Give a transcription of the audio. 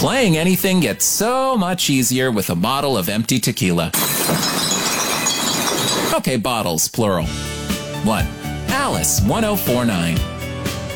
Playing anything gets so much easier with a bottle of empty tequila. Okay, bottles, plural. 1. Alice 1049.